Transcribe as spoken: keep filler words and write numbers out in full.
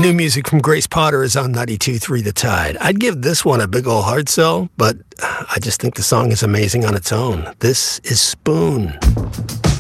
New music from Grace Potter is on ninety-two point three The Tide. I'd give this one a big ol' hard sell, but I just think the song is amazing on its own. This is Spoon.